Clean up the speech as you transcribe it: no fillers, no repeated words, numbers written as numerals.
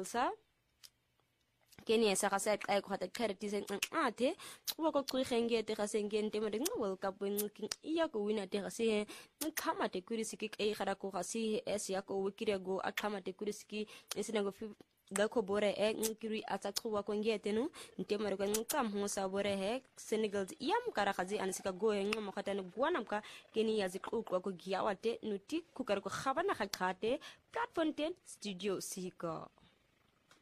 Senegalsa Kenya sa kasi ay ko hata charity sen ate wa ko khengete ga sengen te mo de World Cup wen iya ko wina te kasi khama te kurisiki ay khara ko kasi es ya ko wikire go akhama te kurisiki esina go da ko bore kiri ata khwa ko ngete no nte mo ko kam ho sa bore he Senegal yam kara khazi anisika go mo khata ne gwanam ka Kenya zikukwa ko giawate nuti ku kar ko khabana khate platform 10 studio sika